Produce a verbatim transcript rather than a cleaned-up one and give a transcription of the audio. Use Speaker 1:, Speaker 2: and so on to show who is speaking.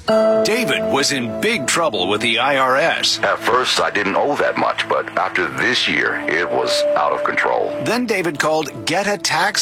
Speaker 1: David was in big trouble with the I R S.
Speaker 2: At first, I didn't owe that much, but after this year, it was out of control.
Speaker 1: Then David called Get a Tax